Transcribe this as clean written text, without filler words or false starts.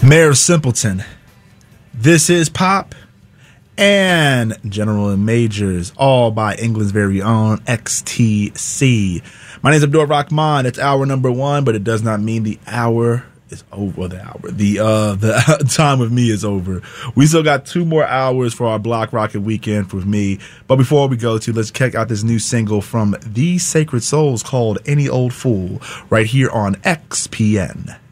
Mayor Simpleton. This is Pop and General and Majors, all by England's very own XTC. My name is Abdul Rahman. It's hour number one, but it does not mean the hour is over. The time with me is over. We still got 2 more hours for our Block Rocket weekend with me. But before we go let's check out this new single from The Sacred Souls called Any Old Fool right here on XPN.